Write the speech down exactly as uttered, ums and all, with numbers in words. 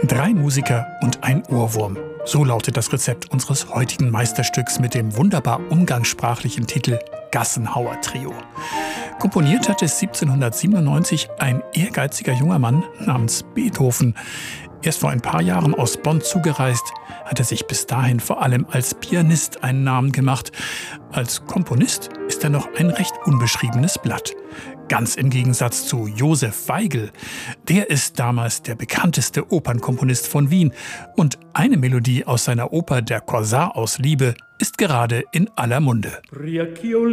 Drei Musiker und ein Ohrwurm. So lautet das Rezept unseres heutigen Meisterstücks mit dem wunderbar umgangssprachlichen Titel Gassenhauer Trio. Komponiert hat es siebzehnhundertsiebenundneunzig ein ehrgeiziger junger Mann namens Beethoven. Erst vor ein paar Jahren aus Bonn zugereist, hat er sich bis dahin vor allem als Pianist einen Namen gemacht. Als Komponist ist er noch ein recht unbeschriebenes Blatt. Ganz im Gegensatz zu Josef Weigl. Der ist damals der bekannteste Opernkomponist von Wien. Und eine Melodie aus seiner Oper Der Korsar aus Liebe ist gerade in aller Munde.